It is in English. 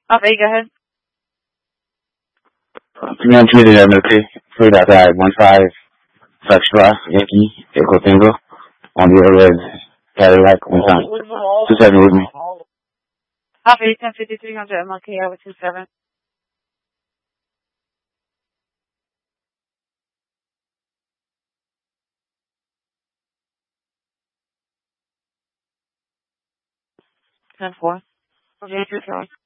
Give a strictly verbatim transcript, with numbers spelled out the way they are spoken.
Okay, go ahead. three hundred twenty M L K, three dot I, one five, Foxtrot, Yankee, Echo Tango, on the red Cadillac, one time. Two seven with me. Okay, ten fifty three hundred M L K over two seven. Ten four. Okay, two seven.